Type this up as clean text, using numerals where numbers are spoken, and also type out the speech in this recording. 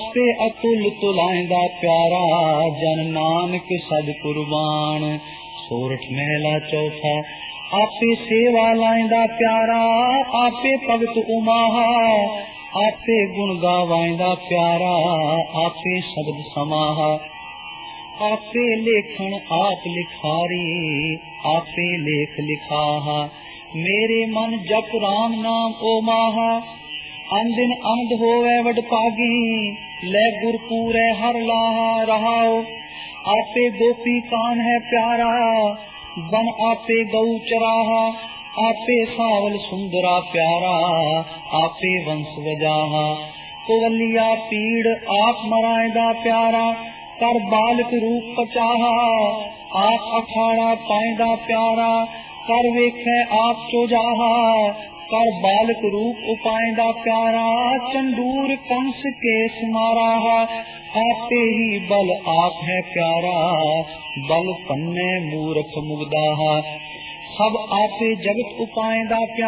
आपे अतुल तुलाइंदा प्यारा, जन नानक सद कुर्बान। सोरठ महला चौथा। आपे सेवा लाइंदा प्यारा, आपे भगत उमाहा, आपे गुण गावाइंदा प्यारा, आपे शब्द समाहा। आपे लेखन आप लिखारी, आपे लेख लिखाहा। मेरे मन जप राम नाम ओ माहा, अंदिन अंध होवे वड पागी, लै गुरपूरै हर लाहा रहाओ। आपे गोपी कान है प्यारा, बन आपे गऊ चराहा। आपे सावल सुंदरा प्यारा, आपे वंश वजाहा। कोवलिया पीड़ आप मराएदा प्यारा, कर बालक रूप पचाहा। आप अखाड़ा पाएदा प्यारा, कर वेखे आप चोजाहा। कर बालक रूप उपाएदा प्यारा, चंदूर कंस केस माराहा। आपे ही बल आप है प्यारा, बल पन्ने मूर्ख मुगदाहा। सब आपे जगत उपाएदा प्यारा,